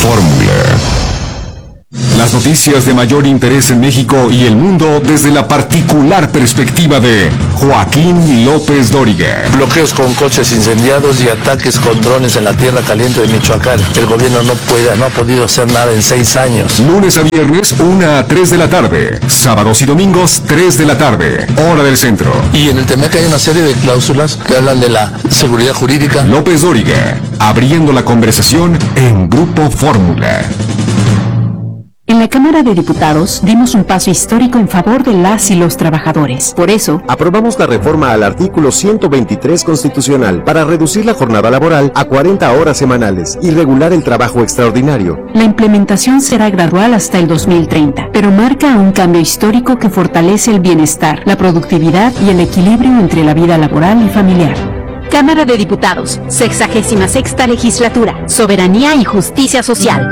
Fórmula. Las noticias de mayor interés en México y el mundo desde la particular perspectiva de Joaquín López Dóriga. Bloqueos con coches incendiados y ataques con drones en la tierra caliente de Michoacán. El gobierno no ha podido hacer nada en 6 años. Lunes a viernes, 1 a 3 de la tarde. Sábados y domingos, 3 de la tarde. Hora del centro. Y en el tema que hay una serie de cláusulas que hablan de la seguridad jurídica. López Dóriga, abriendo la conversación en Grupo Fórmula. En la Cámara de Diputados dimos un paso histórico en favor de las y los trabajadores. Por eso, aprobamos la reforma al artículo 123 constitucional para reducir la jornada laboral a 40 horas semanales y regular el trabajo extraordinario. La implementación será gradual hasta el 2030, pero marca un cambio histórico que fortalece el bienestar, la productividad y el equilibrio entre la vida laboral y familiar. Cámara de Diputados, 66ª Legislatura, Soberanía y Justicia Social.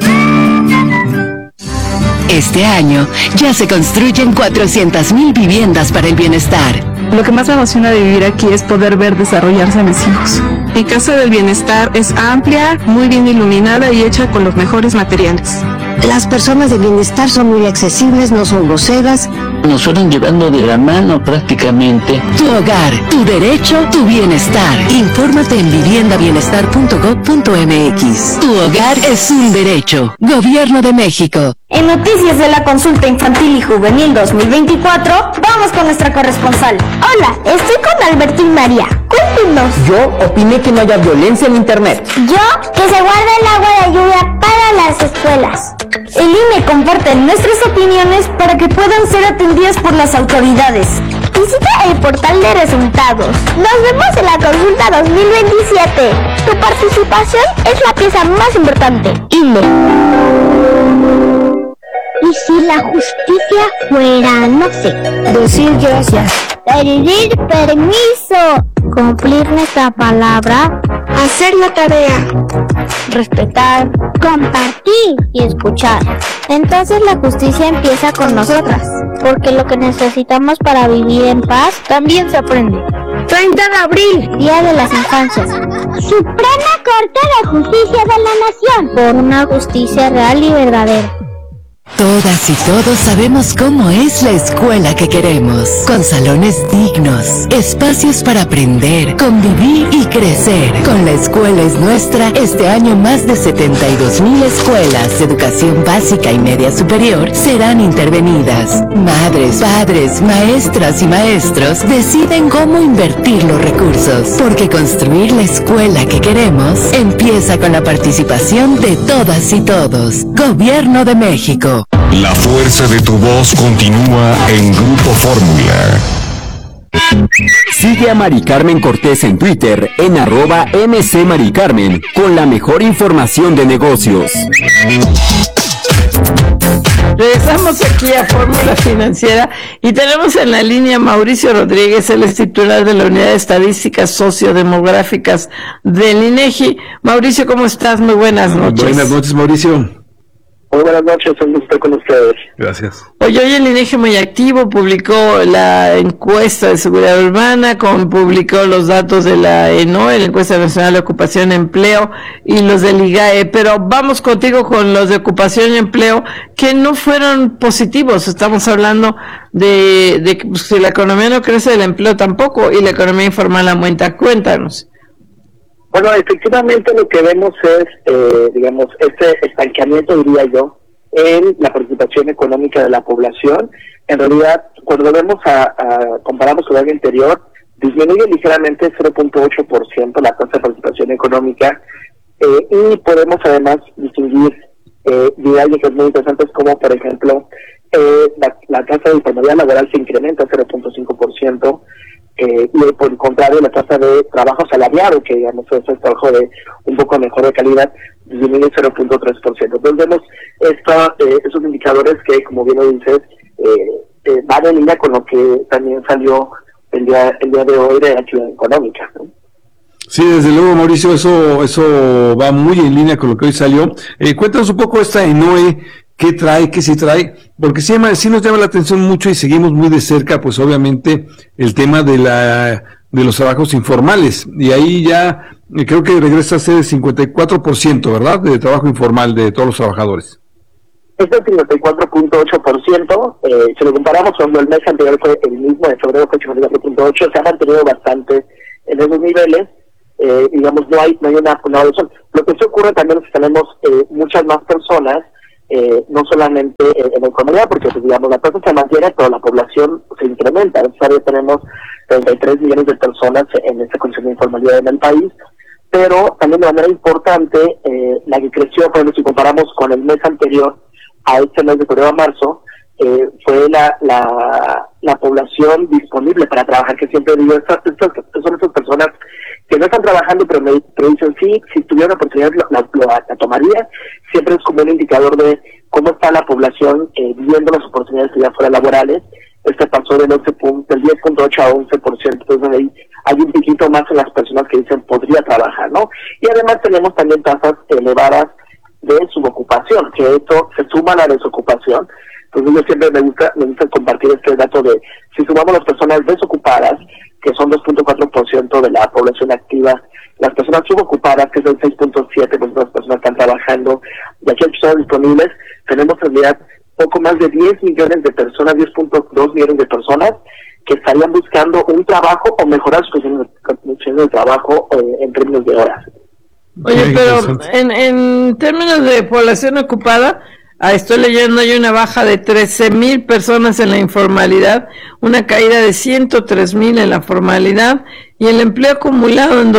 Este año ya se construyen 400,000 viviendas para el bienestar. Lo que más me emociona de vivir aquí es poder ver desarrollarse a mis hijos. Mi casa del bienestar es amplia, muy bien iluminada y hecha con los mejores materiales. Las personas de bienestar son muy accesibles, no son groseras. Nos fueron llevando de la mano prácticamente. Tu hogar, tu derecho, tu bienestar. Infórmate en viviendabienestar.gov.mx. Tu hogar es un derecho. Gobierno de México. En noticias de la consulta infantil y juvenil 2024, vamos con nuestra corresponsal. Hola, estoy con Alberto y María. Cuéntenos. Yo opiné que no haya violencia en internet. Yo, que se guarde el agua de lluvia para las escuelas. El INE comparte nuestras opiniones para que puedan ser atendidas por las autoridades. Visita el portal de resultados. Nos vemos en la consulta 2027. Tu participación es la pieza más importante. INE. Y si la justicia fuera, no sé, decir gracias, pedir permiso, cumplir nuestra palabra, hacer la tarea, respetar, compartir y escuchar. Entonces la justicia empieza con nosotras, porque lo que necesitamos para vivir en paz también se aprende. 30 de abril, Día de las Infancias. Suprema Corte de Justicia de la Nación, por una justicia real y verdadera. Todas y todos sabemos cómo es la escuela que queremos, con salones dignos, espacios para aprender, convivir y crecer. Con La Escuela es Nuestra, este año más de 72,000 escuelas de educación básica y media superior serán intervenidas. Madres, padres, maestras y maestros deciden cómo invertir los recursos, porque construir la escuela que queremos empieza con la participación de todas y todos. Gobierno de México. La fuerza de tu voz continúa en Grupo Fórmula. Sigue a Mari Carmen Cortés en Twitter en @mcmaricarmen con la mejor información de negocios. Regresamos aquí a Fórmula Financiera y tenemos en la línea Mauricio Rodríguez, él es titular de la Unidad de Estadísticas Sociodemográficas del INEGI. Mauricio, ¿cómo estás? Muy buenas noches. Buenas noches, Mauricio. Muy buenas noches, un gusto estar con ustedes. Gracias. Hoy el INEGI muy activo, publicó la encuesta de seguridad urbana, publicó los datos de la ENOE, la Encuesta Nacional de Ocupación y Empleo, y los del IGAE, pero vamos contigo con los de ocupación y empleo, que no fueron positivos. Estamos hablando de que pues, si la economía no crece, el empleo tampoco, y la economía informal aumenta. Cuéntanos. Bueno, efectivamente lo que vemos es, este estancamiento, diría yo, en la participación económica de la población. En realidad, cuando vemos comparamos con el año anterior, disminuye ligeramente 0.8% la tasa de participación económica, y podemos además distinguir dinámicas muy interesantes como, por ejemplo, la tasa de informalidad laboral se incrementa 0.5%, y por el contrario la tasa de trabajo asalariado, que digamos es el trabajo de un poco mejor de calidad, disminuye 0.3%. Entonces vemos esos indicadores que, como bien lo dices, van en línea con lo que también salió el día de hoy de la actividad económica, ¿no? Sí, desde luego, Mauricio, eso va muy en línea con lo que hoy salió. Cuéntanos un poco esta ENOE, qué trae, qué sí trae, porque sí nos llama la atención mucho y seguimos muy de cerca, pues obviamente, el tema de los trabajos informales, y ahí ya creo que regresa a ser el 54%, ¿verdad?, de trabajo informal de todos los trabajadores. Este es el 54.8%, si lo comparamos cuando el mes anterior fue el mismo, de febrero fue 54.8%, se ha mantenido bastante en esos niveles, digamos, no hay una evolución. Lo que sí ocurre también es que tenemos muchas más personas, no solamente en la informalidad, porque pues, digamos, la tasa se mantiene, pero la población se incrementa. Ahora tenemos 33 millones de personas en esta condición de informalidad en el país, pero también de manera importante, la que creció, por ejemplo, si comparamos con el mes anterior, a este mes de febrero a marzo, fue la población disponible para trabajar, que siempre digo, son esas personas que no están trabajando, pero dicen, sí, si tuviera una oportunidad la tomaría. Siempre es como un indicador de cómo está la población viendo las oportunidades que ya fueran laborales. Este pasó del 10.8 a 11%, entonces ahí hay un piquito más en las personas que dicen podría trabajar, ¿no? Y además tenemos también tasas elevadas de subocupación, que esto se suma a la desocupación. Entonces yo siempre me gusta compartir este dato de, si sumamos las personas desocupadas, que son 2.4% de la población activa, las personas subocupadas, que es el 6.7%, pues las personas están trabajando, y aquí están disponibles, tenemos en realidad poco más de 10 millones de personas, 10.2 millones de personas, que estarían buscando un trabajo o mejorar sus condiciones de trabajo en términos de horas. Oye, pero en términos de población ocupada, estoy leyendo, hay una baja de 13,000 personas en la informalidad, una caída de 103,000 en la formalidad, y el empleo acumulado en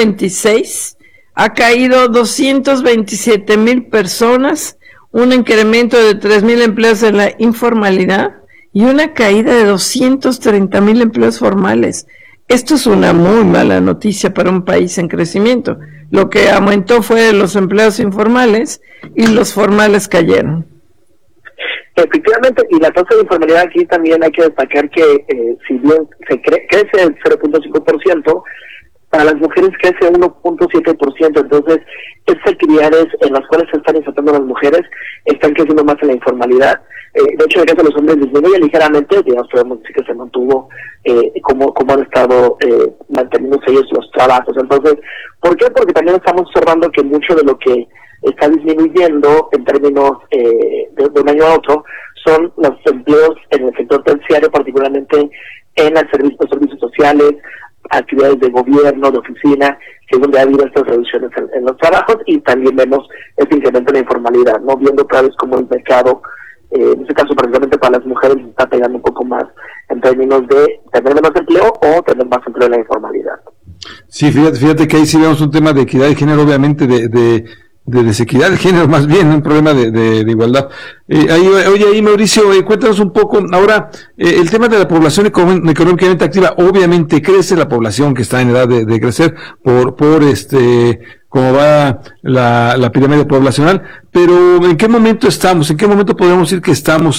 2026 ha caído 227,000 personas, un incremento de 3,000 empleos en la informalidad y una caída de 230,000 empleos formales. Esto es una muy mala noticia para un país en crecimiento. Lo que aumentó fue los empleos informales y los formales cayeron. Efectivamente, y la tasa de informalidad aquí también hay que destacar que si bien crece el 0.5%, para las mujeres crece 1.7%, entonces estas actividades en las cuales se están insertando las mujeres están creciendo más en la informalidad. De hecho, en el caso de los hombres disminuye ligeramente, digamos, podemos decir que se mantuvo como han estado manteniéndose ellos los trabajos. Entonces, ¿por qué? Porque también estamos observando que mucho de lo que está disminuyendo en términos de un año a otro son los empleos en el sector terciario, particularmente en los servicios sociales, actividades de gobierno, de oficina, que es donde ha habido estas reducciones en los trabajos, y también vemos este incremento en la informalidad, ¿no? Viendo otra vez cómo el mercado, en este caso precisamente para las mujeres, está pegando un poco más en términos de tener menos empleo o tener más empleo en la informalidad. Sí, fíjate que ahí sí vemos un tema de equidad de género, obviamente de desequidad de género, más bien, un problema de igualdad. Oye, Mauricio, cuéntanos un poco, ahora, el tema de la población económicamente activa, obviamente crece la población que está en edad de crecer por cómo va la pirámide poblacional, pero ¿en qué momento estamos? ¿En qué momento podemos decir que estamos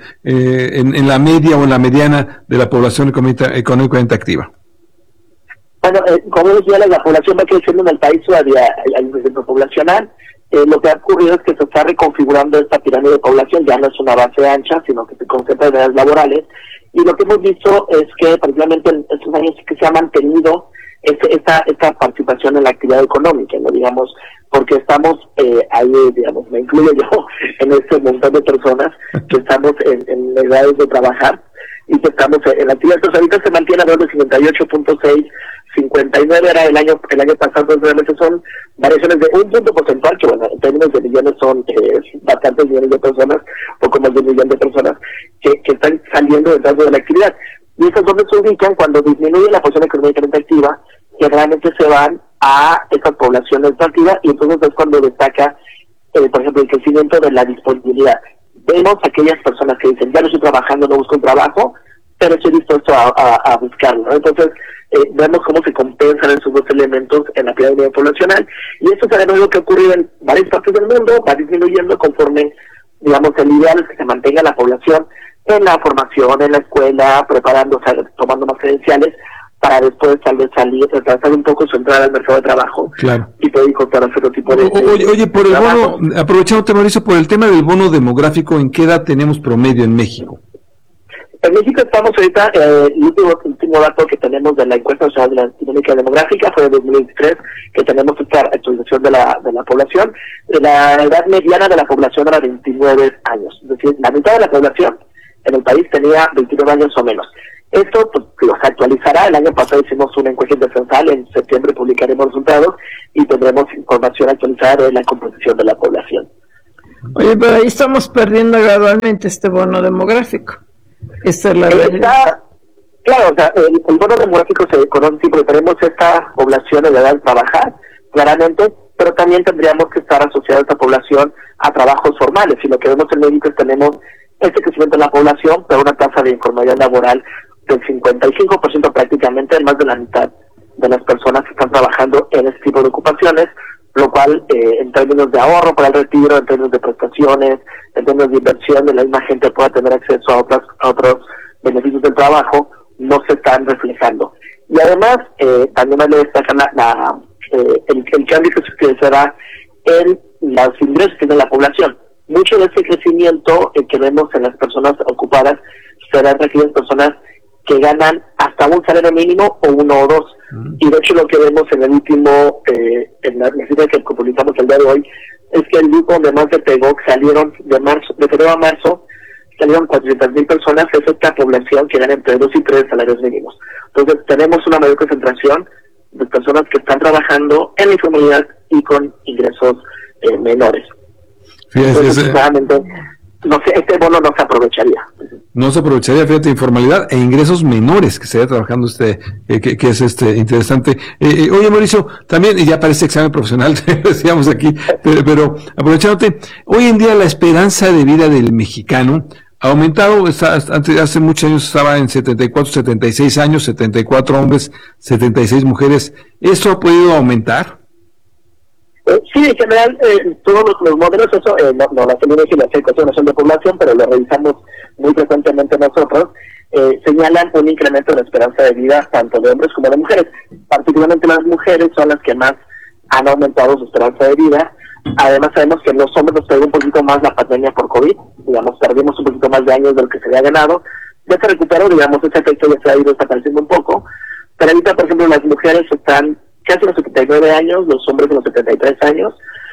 en la media o en la mediana de la población económicamente activa? Bueno, como decía, la población va creciendo en el país, todavía hay un crecimiento poblacional. Lo que ha ocurrido es que se está reconfigurando esta pirámide de población, ya no es una base ancha, sino que se concentra en edades laborales. Y lo que hemos visto es que, particularmente en estos años, que se ha mantenido esta participación en la actividad económica, ¿no? Digamos, porque estamos ahí, digamos, me incluyo yo en este montón de personas que estamos en edades de trabajar y que estamos en la actividad. Entonces ahorita se mantiene alrededor de 58.6, 59 era el año pasado, entonces realmente son variaciones de un punto porcentual, que bueno, en términos de millones son bastantes millones de personas, poco más de 1 millón de personas que están saliendo dentro de la actividad. Y eso es donde se ubican cuando disminuye la población económicamente activa, que realmente se van a estas poblaciones activas, y entonces es cuando destaca, por ejemplo, el crecimiento de la disponibilidad. Vemos aquellas personas que dicen, ya no estoy trabajando, no busco un trabajo, pero estoy dispuesto a buscarlo, ¿no? Entonces, vemos cómo se compensan esos dos elementos en la pirámide poblacional, y esto es algo que ocurre en varias partes del mundo, va disminuyendo conforme, digamos, el ideal es que se mantenga la población en la formación, en la escuela, preparándose, tomando más credenciales, para después tal vez salir, retrasar un poco su entrada al mercado de trabajo. Claro. Y poder encontrar otro tipo de Oye, por el trabajo. bono, aprovechándote, Mauricio, por el tema del bono demográfico, ¿en qué edad tenemos promedio en México? En México estamos ahorita, el último dato que tenemos de la encuesta nacional de la dinámica demográfica fue de 2023, que tenemos esta actualización de la población. La edad mediana de la población era 29 años, es decir, la mitad de la población en el país tenía 29 años o menos. Esto pues, se actualizará. El año pasado hicimos una encuesta censal, en septiembre publicaremos resultados y tendremos información actualizada de la composición de la población. Oye, pero ahí estamos perdiendo gradualmente este bono demográfico. Esta es la realidad. Claro, o sea, el bono demográfico se conoce porque tenemos esta población de edad de trabajar, claramente, pero también tendríamos que estar asociada a esta población a trabajos formales. Y lo que vemos en México es que tenemos este crecimiento de la población, pero una tasa de informalidad laboral del 55% prácticamente, más de la mitad de las personas que están trabajando en este tipo de ocupaciones, lo cual en términos de ahorro para el retiro, en términos de prestaciones, en términos de inversión, de la misma gente pueda tener acceso a otros beneficios del trabajo, no se están reflejando. Y además, también vale destacar el cambio que se da en los ingresos que tiene la población. Mucho de ese crecimiento que vemos en las personas ocupadas serán referidas personas que ganan hasta un salario mínimo o uno o dos. Y de hecho lo que vemos en el último, en la cifra que publicamos el día de hoy, es que el grupo donde más se pegó, salieron de febrero a marzo, salieron 400,000 personas, es esta población que gana entre 2 y 3 salarios mínimos. Entonces tenemos una mayor concentración de personas que están trabajando en la informalidad y con ingresos menores. Entonces, claramente, no sé, este bono no se aprovecharía. No se aprovecharía, fíjate, informalidad e ingresos menores que se vaya trabajando que es interesante. Oye, Mauricio, también, y ya parece examen profesional, decíamos aquí, pero aprovechándote, hoy en día la esperanza de vida del mexicano ha aumentado. Hace muchos años estaba en 74, 76 años, 74 hombres, 76 mujeres. ¿Eso ha podido aumentar? Sí, en general, todos los modelos, eso no las tenemos en las ecuaciones de población, pero lo revisamos muy frecuentemente nosotros, señalan un incremento de la esperanza de vida tanto de hombres como de mujeres. Particularmente las mujeres son las que más han aumentado su esperanza de vida. Además sabemos que los hombres nos pegó un poquito más la pandemia por COVID, digamos, perdimos un poquito más de años de lo que se había ganado. Ya se recuperó, digamos, ese efecto ya se ha ido desapareciendo un poco, pero ahorita, por ejemplo, las mujeres están casi a los 79 años, los hombres a los 73 años,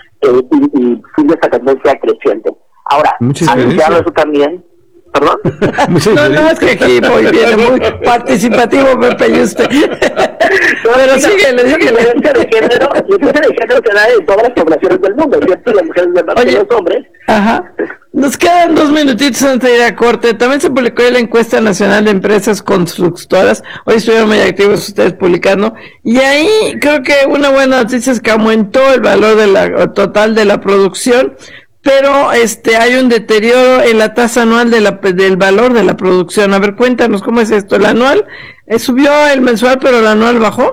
y sigue esta tendencia creciente. Ahora, asociado eso también, ¿perdón? No, es que aquí viene muy participativo Pepe y usted. Pero síguele. La diferencia de género se da en todas las poblaciones del mundo, ¿cierto? Las mujeres de más que los hombres. Ajá. Nos quedan 2 minutitos antes de ir a corte. También se publicó la encuesta nacional de empresas constructoras. Hoy estuvieron muy activos ustedes publicando. Y ahí creo que una buena noticia es que aumentó el valor total de la producción. Pero hay un deterioro en la tasa anual del valor de la producción. A ver, cuéntanos cómo es esto. ¿El anual subió, el mensual, pero el anual bajó?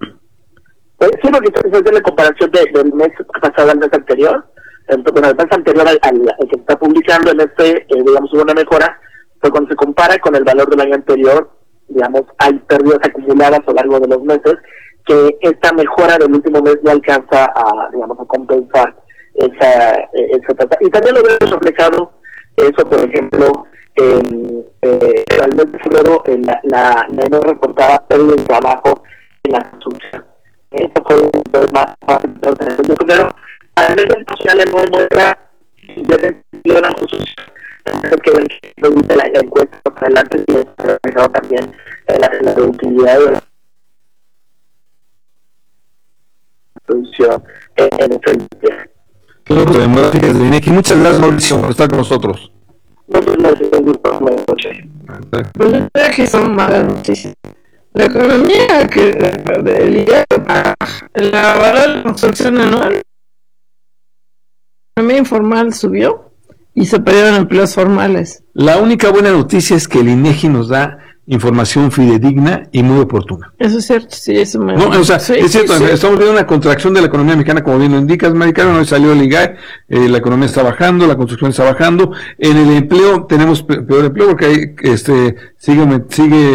Sí, porque es la comparación del mes pasado al mes anterior. Entonces, el mes anterior al que está publicando, en digamos, hubo una mejora, pero cuando se compara con el valor del año anterior, digamos, hay pérdidas acumuladas a lo largo de los meses, que esta mejora del último mes no alcanza a compensar esa tasa. Y también lo vemos reflejado, eso, por ejemplo, al mes de febrero, la no reportada pérdida de trabajo en la construcción. Esto fue un más importante. Pero al mes social no muestra de la construcción. Que produce la encuesta para adelante y reflejado también la productividad de la producción en este día. Demográficas de INEGI. Muchas gracias, Mauricio, por estar con nosotros. Que son malas noticias. La economía la valor de construcción anual, la economía informal subió y se perdieron empleos formales. La única buena noticia es que el INEGI nos da información fidedigna y muy oportuna. Eso es cierto, sí, eso me... No, o sea, sí, es cierto, sí. Estamos viendo una contracción de la economía mexicana, como bien lo indicas, Mari Carmen. Hoy salió el IGAE, la economía está bajando, la construcción está bajando. En el empleo tenemos peor empleo porque hay, sigue en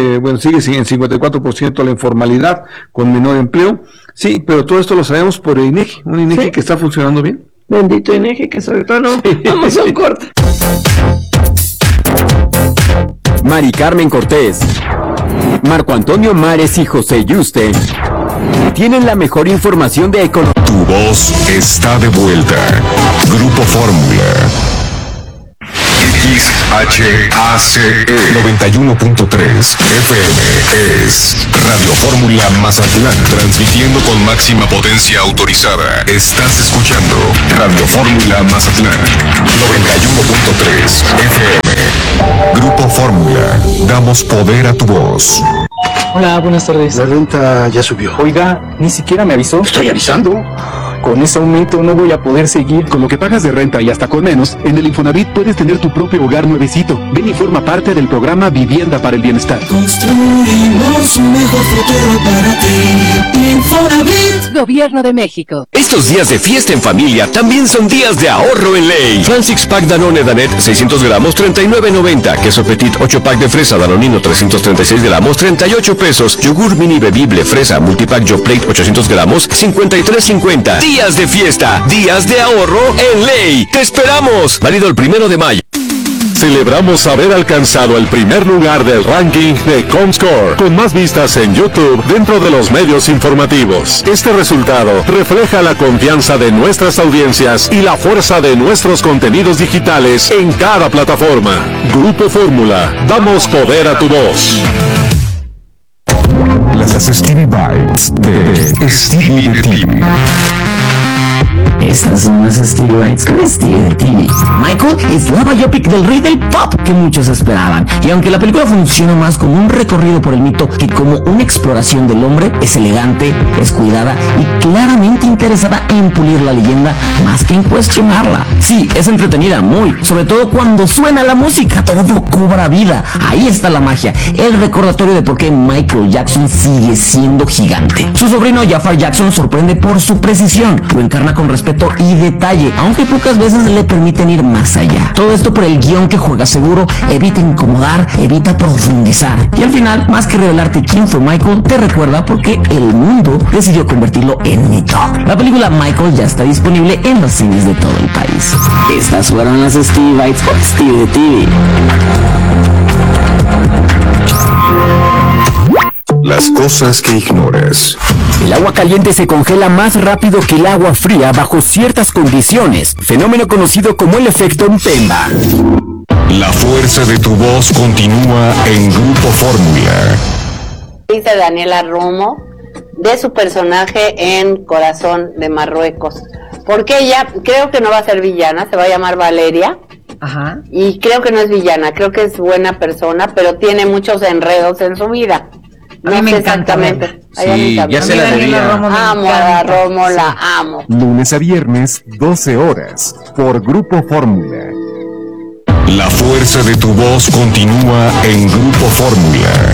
54% la informalidad, con menor empleo. Sí, pero todo esto lo sabemos por el INEGI, un INEGI ¿sí? que está funcionando bien. Bendito INEGI, que sobre todo no... Sí. Vamos a un corte. Mari Carmen Cortés, Marco Antonio Mares y José Yuste tienen la mejor información de economía. Tu voz está de vuelta. Grupo Fórmula. XHACE 91.3 FM es Radio Fórmula Mazatlán, transmitiendo con máxima potencia autorizada. Estás escuchando Radio Fórmula Mazatlán 91.3 FM. Grupo Fórmula, damos poder a tu voz. Hola, buenas tardes. La renta ya subió. Oiga, ni siquiera me avisó. Estoy avisando. Con ese aumento no voy a poder seguir. Con lo que pagas de renta y hasta con menos, en el Infonavit puedes tener tu propio hogar nuevecito. Ven y forma parte del programa Vivienda para el Bienestar. Construimos un mejor futuro para ti. Infonavit. Gobierno de México. Estos días de fiesta en familia también son días de ahorro en ley. Flan Six Pack Danone Danet 600 gramos 39.90. Queso Petit 8 pack de fresa Danonino 336 gramos 38 pesos. Yogur mini bebible fresa Multipack Yo Plate 800 gramos 53.50. Días de fiesta, días de ahorro en ley. ¡Te esperamos! Válido el 1 de mayo. Celebramos haber alcanzado el primer lugar del ranking de Comscore, con más vistas en YouTube dentro de los medios informativos. Este resultado refleja la confianza de nuestras audiencias y la fuerza de nuestros contenidos digitales en cada plataforma. Grupo Fórmula, damos poder a tu voz. Las Stevie Bites de Stevie de TV. Estas son las Stevie Bites con Stevie de TV. Michael es la biopic del rey del pop que muchos esperaban. Y aunque la película funciona más como un recorrido por el mito que como una exploración del hombre, es elegante, es cuidada y claramente interesada en pulir la leyenda más que en cuestionarla. Sí, es entretenida, muy, sobre todo cuando suena la música, todo cobra vida. Ahí está la magia, el recordatorio de por qué Michael Jackson sigue siendo gigante. Su sobrino Jafar Jackson sorprende por su precisión, lo encarna con respeto y detalle, aunque pocas veces le permiten ir más allá. Todo esto por el guión que juega seguro, evita incomodar, evita profundizar. Y al final, más que revelarte quién fue Michael, te recuerda por qué el mundo decidió convertirlo en mito. La película Michael ya está disponible en los cines de todo el país. Estas fueron las Stevie Bites por Stevie de TV. Las cosas que ignoras. El agua caliente se congela más rápido que el agua fría bajo ciertas condiciones, fenómeno conocido como el efecto Mpemba. La fuerza de tu voz continúa en Grupo Fórmula. Dice Daniela Romo de su personaje en Corazón de Marruecos, porque ella creo que no va a ser villana, se va a llamar Valeria. Ajá. Y creo que no es villana, creo que es buena persona, pero tiene muchos enredos en su vida. A mí me encanta. Sí, ya se la debía. Amo a Romo, la amo. Lunes a viernes, 12 horas, por Grupo Fórmula. La fuerza de tu voz continúa en Grupo Fórmula.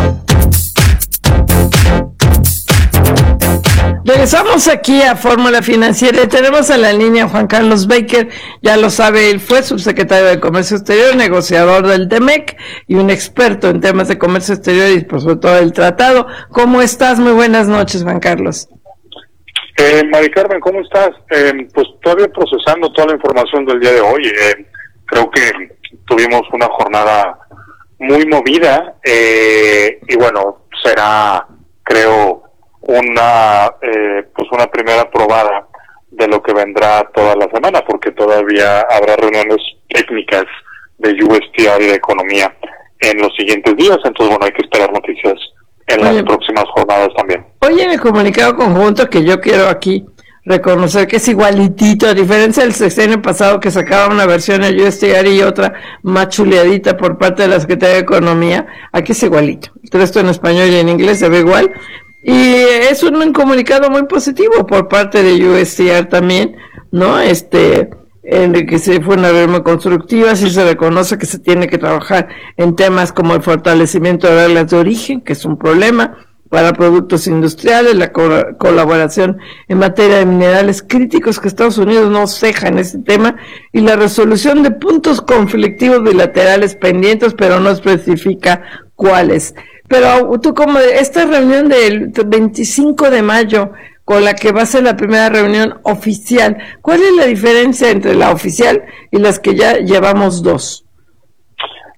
Regresamos aquí a Fórmula Financiera y tenemos a la línea Juan Carlos Baker, ya lo sabe, él fue subsecretario de Comercio Exterior, negociador del TEMEC y un experto en temas de comercio exterior y por sobre todo el tratado. ¿Cómo estás? Muy buenas noches, Juan Carlos. Mari Carmen, ¿cómo estás? Pues todavía procesando toda la información del día de hoy. Creo que tuvimos una jornada muy movida y bueno, será, creo, una primera probada de lo que vendrá toda la semana, porque todavía habrá reuniones técnicas de USTR y de economía en los siguientes días, entonces bueno, hay que esperar noticias en las próximas jornadas también. Oye, en el comunicado conjunto que yo quiero aquí reconocer que es igualitito, a diferencia del sexenio pasado que sacaba una versión de USTR y otra más chuleadita por parte de la Secretaría de Economía, aquí es igualito, el resto en español y en inglés se ve igual. Y es un comunicado muy positivo por parte de USTR también, ¿no? En el que se fue una reforma constructiva, sí se reconoce que se tiene que trabajar en temas como el fortalecimiento de reglas de origen, que es un problema para productos industriales, la colaboración en materia de minerales críticos, que Estados Unidos no ceja en ese tema, y la resolución de puntos conflictivos bilaterales pendientes, pero no especifica cuáles. Pero tú, como esta reunión del 25 de mayo, con la que va a ser la primera reunión oficial, ¿cuál es la diferencia entre la oficial y las que ya llevamos dos?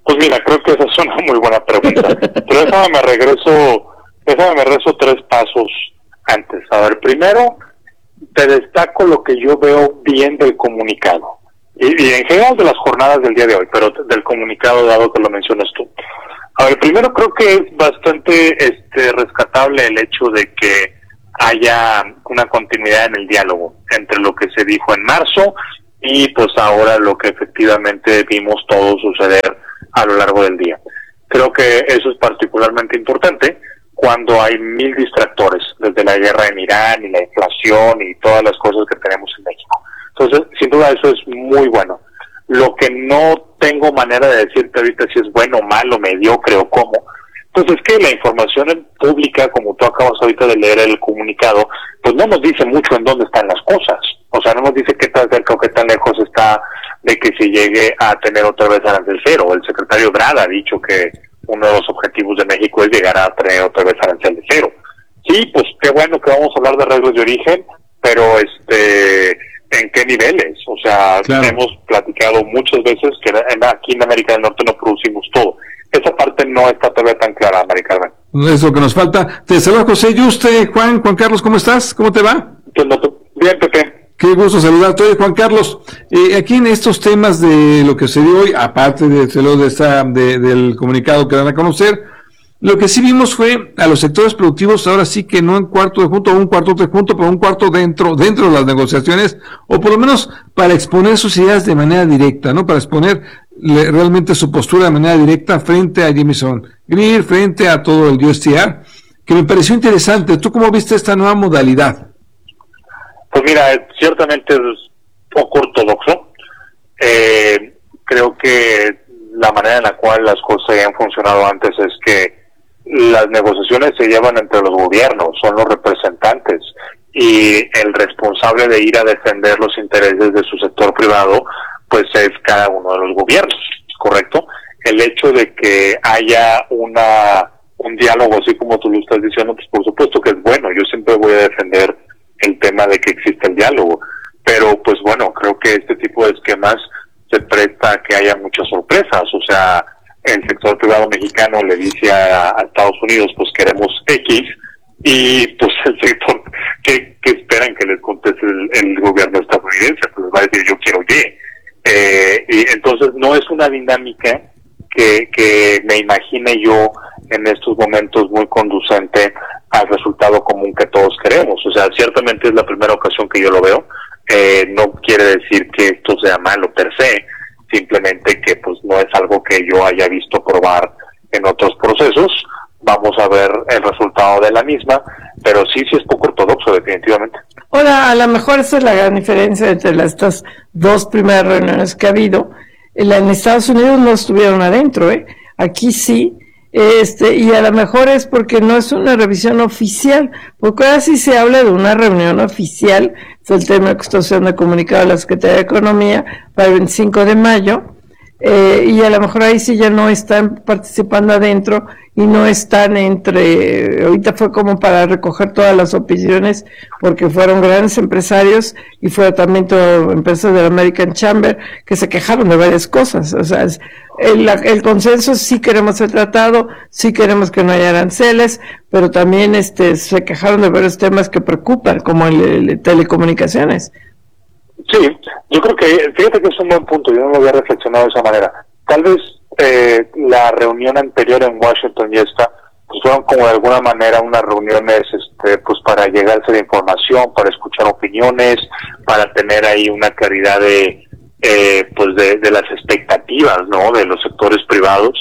Pues mira, creo que esa es una muy buena pregunta. Pero déjame regreso 3 pasos antes. A ver, primero, te destaco lo que yo veo bien del comunicado. Y en general de las jornadas del día de hoy, pero del comunicado dado que lo mencionas tú. A ver, primero creo que es bastante rescatable el hecho de que haya una continuidad en el diálogo entre lo que se dijo en marzo y pues ahora lo que efectivamente vimos todos suceder a lo largo del día. Creo que eso es particularmente importante cuando hay 1000 distractores, desde la guerra en Irán y la inflación y todas las cosas que tenemos en México. Entonces, sin duda eso es muy bueno. Lo que no tengo manera de decirte ahorita si es bueno, malo, mediocre o cómo, pues es que la información pública, como tú acabas ahorita de leer el comunicado, pues no nos dice mucho en dónde están las cosas. O sea, no nos dice qué tan cerca o qué tan lejos está de que se llegue a tener otra vez arancel cero. El secretario Ebrard ha dicho que uno de los objetivos de México es llegar a tener otra vez arancel de cero. Sí, pues qué bueno que vamos a hablar de reglas de origen, pero ¿en qué niveles? O sea, claro, hemos platicado muchas veces que aquí en América del Norte no producimos todo. Esa parte no está todavía tan clara, Mari Carmen. Es lo que nos falta. Te saluda José Yuste. Juan Carlos, ¿cómo estás? ¿Cómo te va? Bien, Pepe. Qué gusto saludarte. Oye, Juan Carlos, aquí en estos temas de lo que se dio hoy, aparte del comunicado que dan a conocer, lo que sí vimos fue a los sectores productivos, ahora sí que no en cuarto de junto o un cuarto de junto, pero un cuarto dentro de las negociaciones, o por lo menos para exponer sus ideas de manera directa, ¿no? Para exponer realmente su postura de manera directa frente a Jamieson Greer, frente a todo el USTR, que me pareció interesante. ¿Tú cómo viste esta nueva modalidad? Pues mira, ciertamente es poco ortodoxo. Creo que la manera en la cual las cosas habían funcionado antes es que las negociaciones se llevan entre los gobiernos, son los representantes, y el responsable de ir a defender los intereses de su sector privado, pues es cada uno de los gobiernos, ¿correcto? El hecho de que haya un diálogo, así como tú lo estás diciendo, pues por supuesto que es bueno. Yo siempre voy a defender el tema de que existe el diálogo, pero pues bueno, creo que este tipo de esquemas se presta a que haya muchas sorpresas. O sea, el sector privado mexicano le dice a Estados Unidos, pues queremos X, y pues el sector que esperan que les conteste el gobierno estadounidense, pues va a decir yo quiero Y. Y entonces no es una dinámica que me imagine yo en estos momentos muy conducente al resultado común que todos queremos. O sea, ciertamente es la primera ocasión que yo lo veo. No quiere decir que esto sea malo per se, simplemente que pues no es algo que yo haya visto probar en otros procesos. Vamos a ver el resultado de la misma, pero sí es poco ortodoxo, definitivamente. Ahora, a lo mejor esa es la gran diferencia entre estas dos primeras reuniones que ha habido. En Estados Unidos no estuvieron adentro, aquí sí. Y a lo mejor es porque no es una revisión oficial, porque ahora sí se habla de una reunión oficial, es el tema que está haciendo comunicado a la Secretaría de Economía para el 25 de mayo, y a lo mejor ahí sí ya no están participando adentro y no están ahorita fue como para recoger todas las opiniones, porque fueron grandes empresarios y fueron también empresas de la American Chamber que se quejaron de varias cosas. O sea, el consenso, sí queremos el tratado, sí queremos que no haya aranceles, pero también se quejaron de varios temas que preocupan, como el telecomunicaciones. Sí, yo creo que, fíjate que es un buen punto, yo no lo había reflexionado de esa manera. Tal vez la reunión anterior en Washington y esta, pues fueron como de alguna manera unas reuniones pues para llegarse de información, para escuchar opiniones, para tener ahí una claridad de las expectativas, ¿no?, de los sectores privados,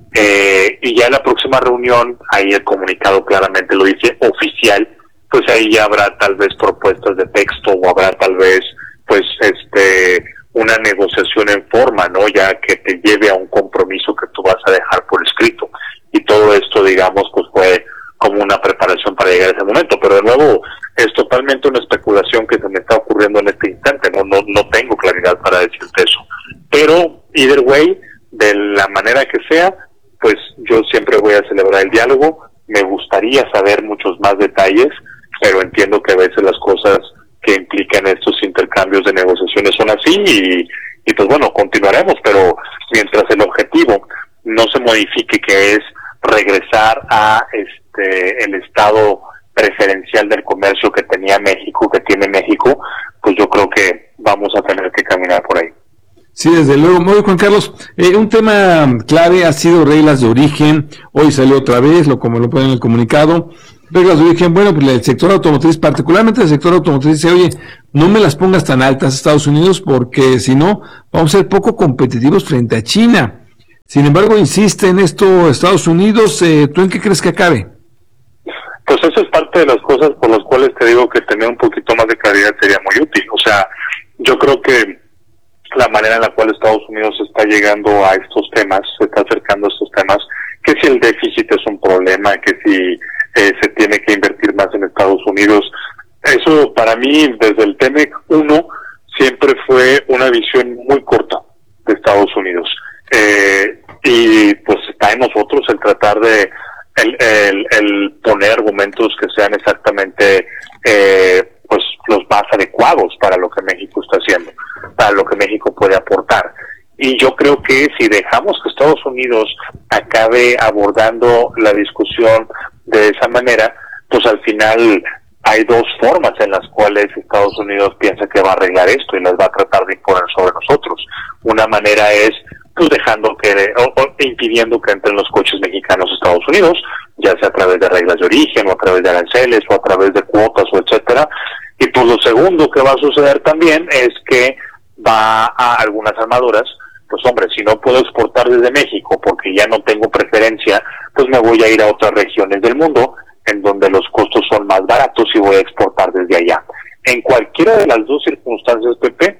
y ya en la próxima reunión, ahí el comunicado claramente lo dice, oficial, pues ahí ya habrá tal vez propuestas de texto, o habrá tal vez pues una negociación en forma, ¿no?, ya que te lleve a un compromiso que tú vas a dejar por escrito. Y todo esto, digamos, pues fue como una preparación para llegar a ese momento. Pero de nuevo, es totalmente una especulación que se me está ocurriendo en este instante. No tengo claridad para decirte eso. Pero, either way, de la manera que sea, pues yo siempre voy a celebrar el diálogo. Me gustaría saber muchos más detalles, pero entiendo que a veces las cosas que implican estos intercambios de negociaciones son así, y pues bueno, continuaremos, pero mientras el objetivo no se modifique, que es regresar a el estado preferencial del comercio que tenía México, que tiene México, pues yo creo que vamos a tener que caminar por ahí. Sí, desde luego. Muy Juan Carlos, un tema clave ha sido reglas de origen. Hoy salió otra vez, como lo ponen en el comunicado. Reglas de origen, bueno, pues el sector automotriz, particularmente el sector automotriz, dice, oye, no me las pongas tan altas Estados Unidos porque si no, vamos a ser poco competitivos frente a China. Sin embargo, insiste en esto Estados Unidos. ¿Tú en qué crees que acabe? Pues eso es parte de las cosas por las cuales te digo que tener un poquito más de claridad sería muy útil. O sea, yo creo que la manera en la cual Estados Unidos está llegando a estos temas, se está acercando a estos temas, que si el déficit es un problema, que si se tiene que invertir más en Estados Unidos, eso para mí desde el TEMEC 1 siempre fue una visión muy corta de Estados Unidos. Y pues está en nosotros el tratar de el poner argumentos que sean exactamente pues los más adecuados para lo que México está haciendo, para lo que México puede aportar. Y yo creo que si dejamos que Estados Unidos acabe abordando la discusión de esa manera, pues al final hay dos formas en las cuales Estados Unidos piensa que va a arreglar esto y las va a tratar de imponer sobre nosotros. Una manera es pues dejando que o impidiendo que entren los coches mexicanos a Estados Unidos, ya sea a través de reglas de origen o a través de aranceles o a través de cuotas o etcétera. Y pues lo segundo que va a suceder también es que va a algunas armaduras, pues hombre, si no puedo exportar desde México porque ya no tengo preferencia, pues me voy a ir a otras regiones del mundo en donde los costos son más baratos y voy a exportar desde allá. En cualquiera de las dos circunstancias, Pepe,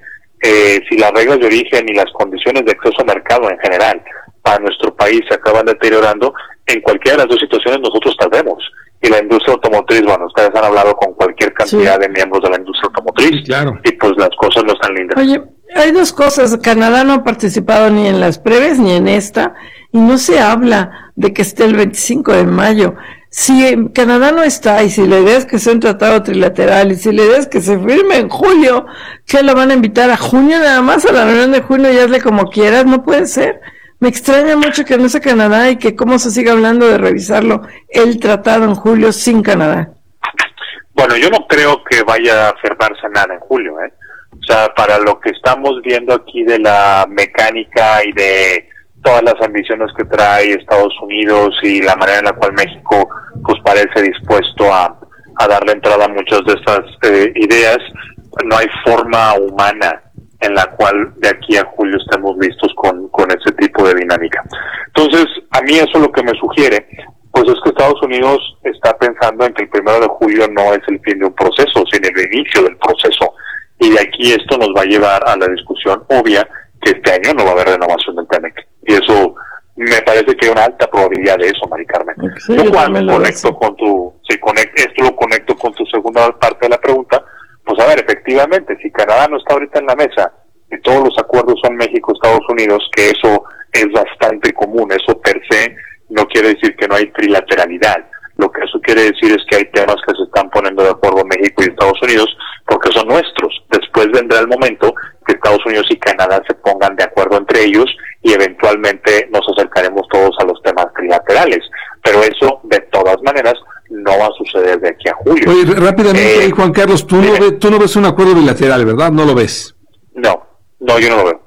si las reglas de origen y las condiciones de acceso a mercado en general para nuestro país se acaban deteriorando, en cualquiera de las dos situaciones nosotros tardemos. Y la industria automotriz, bueno, ustedes han hablado con cualquier cantidad de miembros de la industria automotriz, sí, claro. Y pues las cosas no están lindas. Oye, hay dos cosas. Canadá no ha participado ni en las previas ni en esta, y no se habla de que esté el 25 de mayo. Si Canadá no está, y si la idea es que sea un tratado trilateral, y si la idea es que se firme en julio, ¿qué lo van a invitar a junio nada más? A la reunión de junio y hazle como quieras, no puede ser. Me extraña mucho que no sea Canadá y que cómo se siga hablando de revisarlo el tratado en julio sin Canadá. Bueno, yo no creo que vaya a firmarse nada en julio, ¿eh? O sea, para lo que estamos viendo aquí de la mecánica y de todas las ambiciones que trae Estados Unidos y la manera en la cual México pues parece dispuesto a darle entrada a muchas de estas ideas, no hay forma humana en la cual de aquí a julio estemos listos con ese tipo de dinámica. Entonces, a mí eso lo que me sugiere, pues es que Estados Unidos está pensando en que el 1 de julio no es el fin de un proceso, sino el inicio del proceso. Y de aquí esto nos va a llevar a la discusión obvia que este año no va a haber renovación del TEMEC. Y eso, me parece que hay una alta probabilidad de eso, Mari Carmen. Sí, lo cual conecto con esto lo conecto con tu segunda parte de la pregunta. Pues a ver, efectivamente, si Canadá no está ahorita en la mesa y todos los acuerdos son México-Estados Unidos, que eso es bastante común, eso per se no quiere decir que no hay trilateralidad. Lo que eso quiere decir es que hay temas que se están poniendo de acuerdo México y Estados Unidos porque son nuestros. Después vendrá el momento que Estados Unidos y Canadá se pongan de acuerdo entre ellos y eventualmente nos acercaremos todos a los temas trilaterales. Pero eso, de todas maneras, no va a suceder de aquí a julio. Oye, rápidamente, Juan Carlos, tú no ves un acuerdo bilateral, ¿verdad? ¿No lo ves? No, yo no lo veo.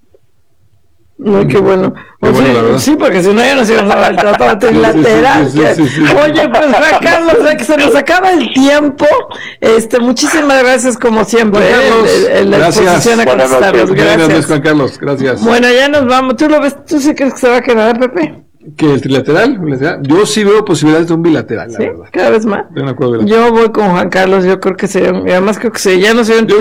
No, qué bueno. Sí, porque si no ya nos íbamos a hablar del tratado trilateral. Sí. Oye, pues Juan Carlos, que se nos acaba el tiempo. Muchísimas gracias como siempre. La exposición a contestarlos. Gracias, Juan Carlos. Gracias. Bueno, ya nos vamos. ¿Tú lo ves? ¿Tú sí crees que se va a quedar, Pepe? ¿Que el trilateral? Yo sí veo posibilidades de un bilateral, la verdad. Cada vez más. De un acuerdo bilateral. Yo voy con Juan Carlos, yo creo que sería, además creo que ya no sería un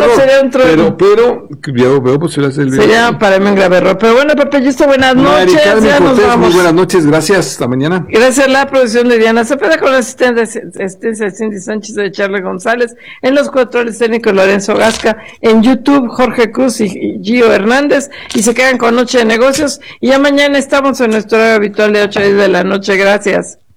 pero yo veo posibilidades del bilateral. Sería para mí un grave error. Pero bueno, Pepe, yo estoy buenas noches. Ya nos vamos. Muy buenas noches, gracias, hasta mañana. Gracias a la producción de Diana Cepeda, con la asistencia de Cindy Sánchez de Charles González, en los controles técnicos Lorenzo Gasca, en YouTube Jorge Cruz y Gio Hernández, y se quedan con Noche de Negocios, y ya mañana estamos en nuestro horario habitual de 8 a 10 de la noche. Gracias.